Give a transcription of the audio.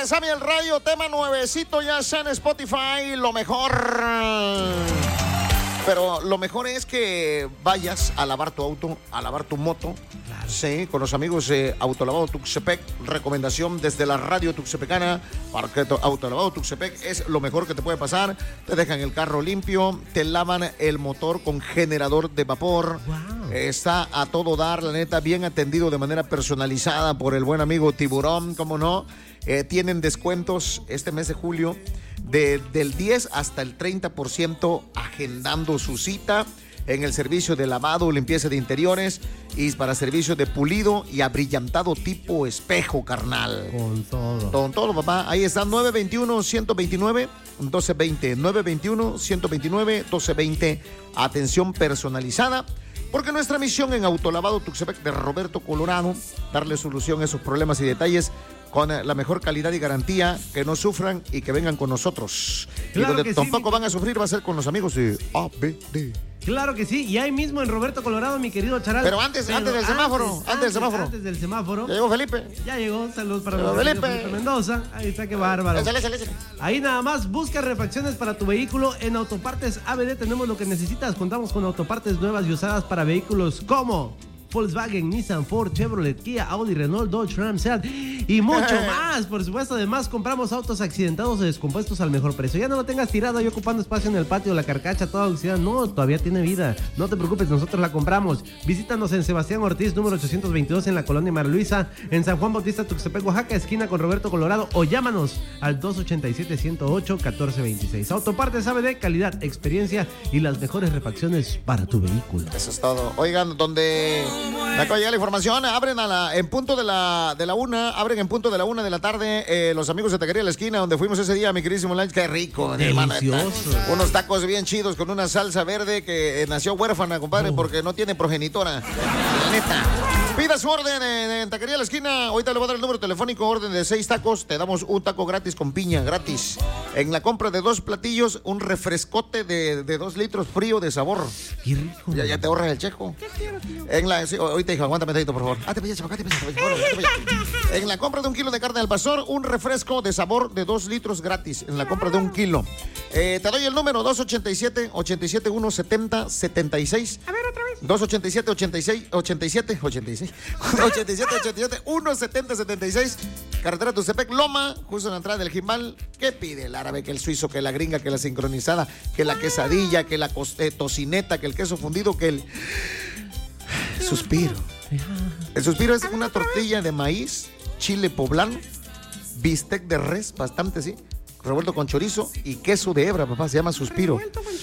de Sammy el Radio, tema nuevecito, ya está en Spotify, lo mejor. Pero lo mejor es que vayas a lavar tu auto, a lavar tu moto. Claro. Sí, con los amigos de Autolavado Tuxtepec. Recomendación desde la radio tuxtepecana. Porque Autolavado Tuxtepec es lo mejor que te puede pasar. Te dejan el carro limpio, te lavan el motor con generador de vapor. Wow. Está a todo dar, la neta, bien atendido de manera personalizada por el buen amigo Tiburón, ¿cómo no? Tienen descuentos este mes de julio del 10 hasta el 30% agendando su cita en el servicio de lavado, limpieza de interiores y para servicio de pulido y abrillantado tipo espejo, carnal. Con todo. Con todo, papá. Ahí está, 921-129-1220. 921-129-1220. Atención personalizada. Porque nuestra misión en Autolavado Tuxtepec de Roberto Colorado, darle solución a esos problemas y detalles con la mejor calidad y garantía, que no sufran y que vengan con nosotros. Claro, y donde tampoco van a sufrir va a ser con los amigos de ABD. Claro que sí, y ahí mismo en Roberto Colorado, mi querido Charal. Pero antes del semáforo. Antes del semáforo. Ya llegó Felipe. Ya llegó, saludos para Felipe Mendoza. Ahí está, qué bárbaro. Échale. Ahí nada más, busca refacciones para tu vehículo. En Autopartes ABD tenemos lo que necesitas. Contamos con autopartes nuevas y usadas para vehículos como Volkswagen, Nissan, Ford, Chevrolet, Kia, Audi, Renault, Dodge, Ram, Seat y mucho más. Por supuesto, además compramos autos accidentados o descompuestos al mejor precio. Ya no lo tengas tirado ahí ocupando espacio en el patio, la carcacha toda oxidada. No, todavía tiene vida. No te preocupes, nosotros la compramos. Visítanos en Sebastián Ortiz, número 822 en la colonia María Luisa, en San Juan Bautista, Tuxtepec, Oaxaca, esquina con Roberto Colorado, o llámanos al 287-108-1426. Autopartes ABD, calidad, experiencia y las mejores refacciones para tu vehículo. Eso es todo. Oigan, donde me acaba de llegar la información, abren en punto de la 1 de la tarde, los amigos de Taquería La Esquina, donde fuimos ese día, mi queridísimo Lanch. Qué rico, delicioso. Unos tacos bien chidos con una salsa verde que nació huérfana, compadre, porque no tiene progenitora. La neta. Pida su orden en Taquería La Esquina. Ahorita le voy a dar el número telefónico, orden de 6 tacos. Te damos un taco gratis con piña, gratis. En la compra de 2 platillos, un refrescote de 2 litros frío de sabor. Qué rico. Ya te ahorras el checo. ¿Qué quiero, tío? Ahorita, hijo, aguántame tantito, por favor. En la compra de 1 kilo de carne al pastor, un refresco de sabor de 2 litros gratis. En la compra de 1 kilo. Te doy el número 287-170-76. A ver, otra vez. 287-170-76. Carretera Tuxtepec, Loma, justo en la entrada del Jimal. ¿Qué pide el árabe, que el suizo, que la gringa, que la sincronizada, que la quesadilla, que la tocineta, que el queso fundido, que el suspiro? El suspiro es una tortilla de maíz, chile poblano, bistec de res, bastante, sí, revuelto con chorizo y queso de hebra, papá, se llama suspiro.